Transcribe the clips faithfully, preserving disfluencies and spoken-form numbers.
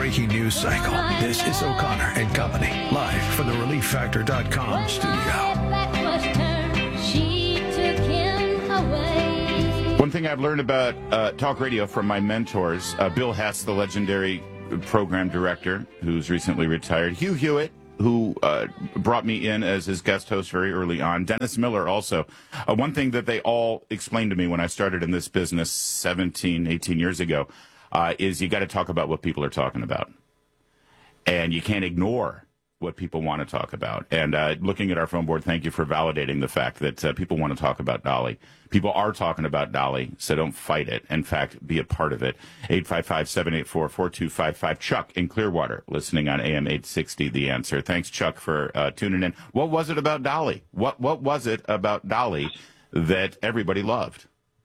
breaking news cycle. This is O'Connor and Company, live from the relief factor dot com studio. One thing I've learned about uh, talk radio from my mentors, uh, Bill Hess, the legendary program director who's recently retired, Hugh Hewitt, who uh, brought me in as his guest host very early on, Dennis Miller also. Uh, one thing that they all explained to me when I started in this business seventeen, eighteen years ago uh, is you got to talk about what people are talking about. And you can't ignore what people want to talk about. And uh, looking at our phone board, thank you for validating the fact that uh, people want to talk about Dolly. People are talking about Dolly, so don't fight it. In fact, be a part of it. eight five five, seven eight four, four two five five. Chuck in Clearwater, listening on A M eight sixty, The Answer. Thanks, Chuck, for uh, tuning in. What was it about Dolly? What What was it about Dolly that everybody loved?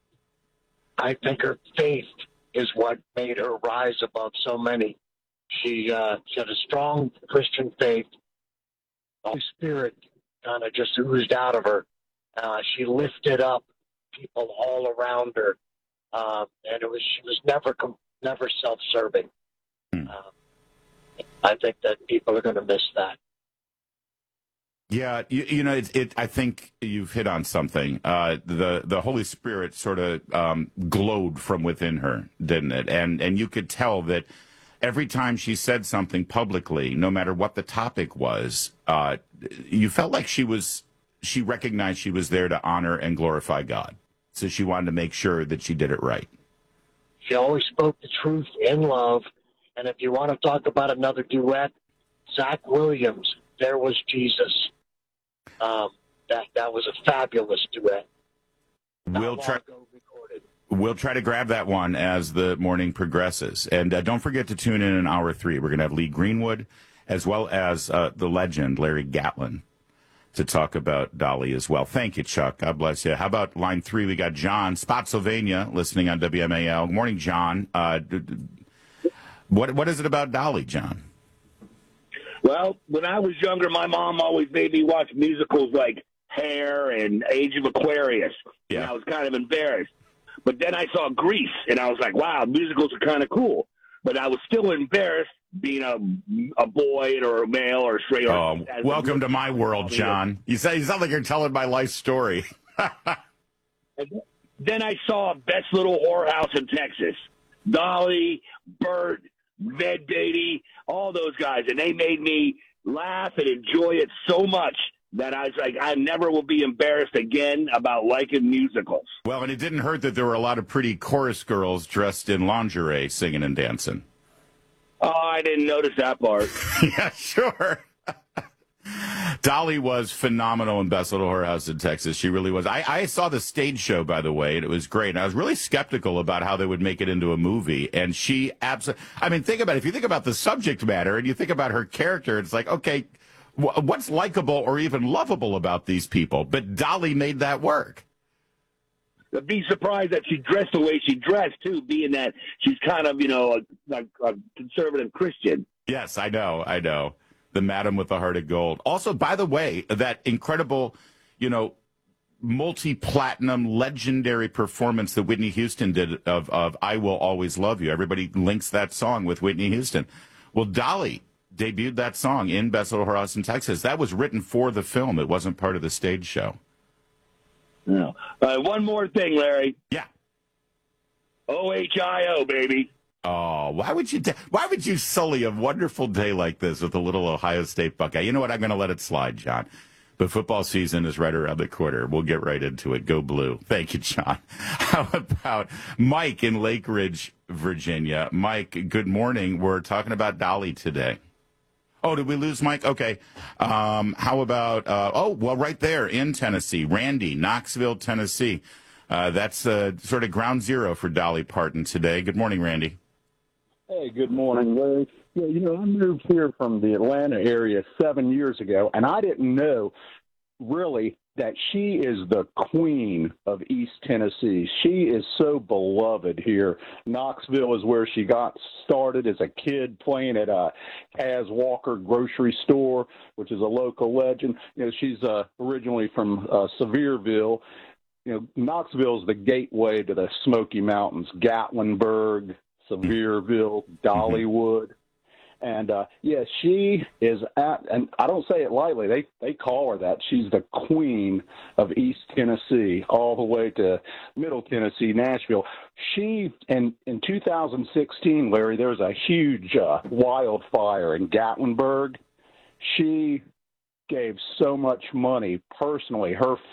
I think her faith is what made her rise above so many. She, uh, she had a strong Christian faith. The Holy Spirit kind of just oozed out of her. Uh, she lifted up people all around her, uh, and it was she was never never self-serving. Hmm. Uh, I think that people are going to miss that. Yeah, you, you know, it, it. I think you've hit on something. Uh, the the Holy Spirit sort of um, glowed from within her, didn't it? And and you could tell that. Every time she said something publicly, no matter what the topic was, uh, you felt like she was, she recognized she was there to honor and glorify God. So she wanted to make sure that she did it right. She always spoke the truth in love. And if you want to talk about another duet, Zach Williams, There Was Jesus. Um, that, that was a fabulous duet. We'll try. We'll try to grab that one as the morning progresses. And uh, don't forget to tune in in hour three. We're going to have Lee Greenwood as well as uh, the legend, Larry Gatlin, to talk about Dolly as well. Thank you, Chuck. God bless you. How about line three? We got John, Spotsylvania, listening on W M A L. Good morning, John. Uh, d- d- what What is it about Dolly, John? Well, when I was younger, my mom always made me watch musicals like Hair and Age of Aquarius. Yeah. And I was kind of embarrassed. But then I saw Grease, and I was like, wow, musicals are kind of cool. But I was still embarrassed being a a boy or a male or straight. Oh, welcome to my world, John. You say you sound like you're telling my life story. And then I saw Best Little Whorehouse in Texas. Dolly, Bert, Ved Beatty, all those guys. And they made me laugh and enjoy it so much that I was like, I never will be embarrassed again about liking musicals. Well, and it didn't hurt that there were a lot of pretty chorus girls dressed in lingerie singing and dancing. Oh, I didn't notice that part. Yeah, sure. Dolly was phenomenal in Best Little Whorehouse in Texas. She really was. I, I saw the stage show, by the way, and it was great. And I was really skeptical about how they would make it into a movie. And she absolutely, I mean, think about it. If you think about the subject matter and you think about her character, it's like, okay, what's likable or even lovable about these people? But Dolly made that work. I'd be surprised that she dressed the way she dressed, too, being that she's kind of, you know, a, a, a conservative Christian. Yes, I know, I know. The Madam with the Heart of Gold. Also, by the way, that incredible, you know, multi-platinum, legendary performance that Whitney Houston did of, of I Will Always Love You. Everybody links that song with Whitney Houston. Well, Dolly debuted that song in Best Little Whorehouse in Texas. That was written for the film. It wasn't part of the stage show. No. Uh, one more thing, Larry. Yeah. O H I O, baby. Oh, why would you t- why would you sully a wonderful day like this with a little Ohio State Buckeye? You know what? I'm going to let it slide, John. But football season is right around the corner. We'll get right into it. Go Blue. Thank you, John. How about Mike in Lake Ridge, Virginia? Mike, good morning. We're talking about Dolly today. Oh, did we lose Mike? Okay. Um, how about, uh, oh, well, right there in Tennessee, Randy, Knoxville, Tennessee. Uh, that's uh, sort of ground zero for Dolly Parton today. Good morning, Randy. Hey, good morning, Larry. Yeah, you know, I moved here from the Atlanta area seven years ago, and I didn't know really that she is the queen of East Tennessee. She is so beloved here. Knoxville is where she got started as a kid playing at a Kaz Walker grocery store, which is a local legend. You know, she's uh, originally from uh, Sevierville. You know, Knoxville is the gateway to the Smoky Mountains, Gatlinburg, Sevierville, Dollywood. And uh, yeah, she is at, and I don't say it lightly. They they call her that. She's the queen of East Tennessee, all the way to Middle Tennessee, Nashville. She in in two thousand sixteen, Larry, there was a huge uh, wildfire in Gatlinburg. She gave so much money personally. Her